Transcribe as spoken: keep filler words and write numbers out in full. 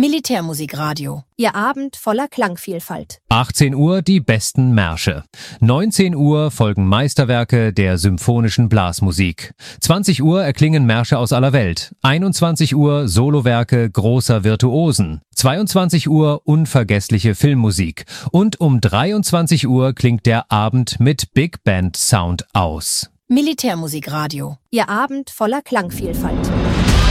Militärmusikradio. Ihr Abend voller Klangvielfalt. achtzehn Uhr die besten Märsche. neunzehn Uhr folgen Meisterwerke der symphonischen Blasmusik. zwanzig Uhr erklingen Märsche aus aller Welt. einundzwanzig Uhr Solowerke großer Virtuosen. zweiundzwanzig Uhr unvergessliche Filmmusik. Und um dreiundzwanzig Uhr klingt der Abend mit Big Band Sound aus. Militärmusikradio. Ihr Abend voller Klangvielfalt.